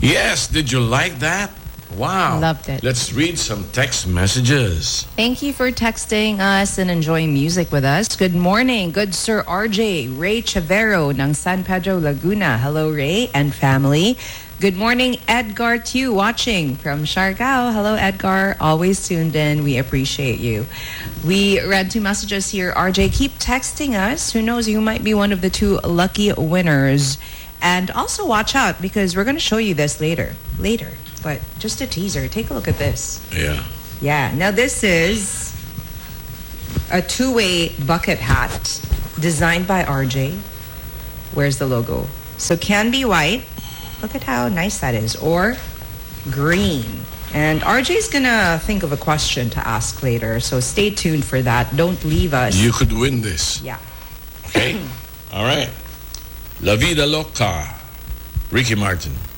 Yes, did you like that? Wow. Loved it. Let's read some text messages. Thank you for texting us and enjoying music with us. Good morning, good Sir RJ, Ray Chavero ng San Pedro, Laguna. Hello, Ray and family. Good morning, Edgar Tew, watching from Siargao. Hello, Edgar. Always tuned in. We appreciate you. We read 2 messages here. RJ, keep texting us. Who knows, you might be one of the 2 lucky winners. And also watch out because we're going to show you this later. But just a teaser. Take a look at this. Yeah. Yeah. Now this is a 2-way bucket hat designed by RJ. Where's the logo? So can be white. Look at how nice that is. Or green. And RJ's gonna think of a question to ask later. So stay tuned for that. Don't leave us. You could win this. Yeah. Okay. All right. La Vida Loca. Ricky Martin.